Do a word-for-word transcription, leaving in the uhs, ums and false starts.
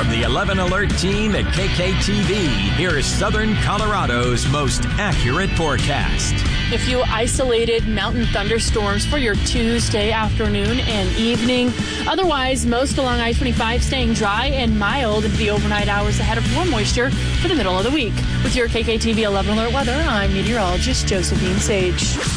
From the eleven Alert team at K K T V, here's Southern Colorado's most accurate forecast. A few isolated mountain thunderstorms for your Tuesday afternoon and evening. Otherwise, most along I twenty-five staying dry and mild into the overnight hours ahead of warm moisture for the middle of the week. With your K K T V eleven Alert weather, I'm meteorologist Josephine Sage.